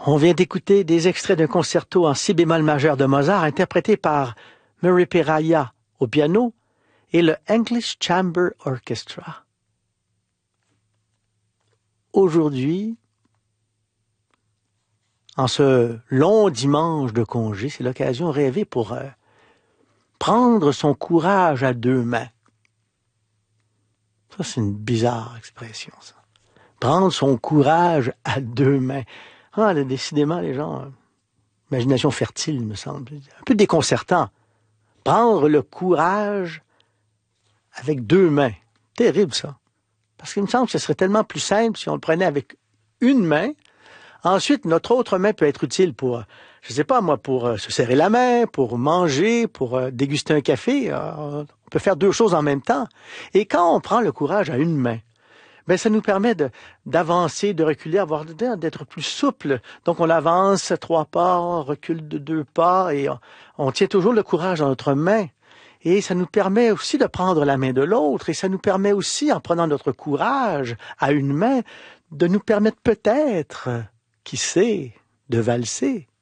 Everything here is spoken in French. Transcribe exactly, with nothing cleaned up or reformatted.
On vient d'écouter des extraits d'un concerto en si bémol majeur de Mozart interprété par Murray Perahia au piano et le English Chamber Orchestra. Aujourd'hui, en ce long dimanche de congé, c'est l'occasion rêvée pour euh, prendre son courage à deux mains. Ça, c'est une bizarre expression, ça. Prendre son courage à deux mains. Ah, décidément, les gens, euh, imagination fertile, il me semble. Un peu déconcertant. Prendre le courage avec deux mains. Terrible, ça. Parce qu'il me semble que ce serait tellement plus simple si on le prenait avec une main. Ensuite, notre autre main peut être utile pour, je sais pas moi, pour euh, se serrer la main, pour manger, pour euh, déguster un café. Euh, on peut faire deux choses en même temps. Et quand on prend le courage à une main, ben ça nous permet de d'avancer, de reculer, avoir d'être plus souple. Donc on avance trois pas, on recule de deux pas et on, on tient toujours le courage dans notre main. Et ça nous permet aussi de prendre la main de l'autre et ça nous permet aussi, en prenant notre courage à une main, de nous permettre peut-être, qui sait, de valser.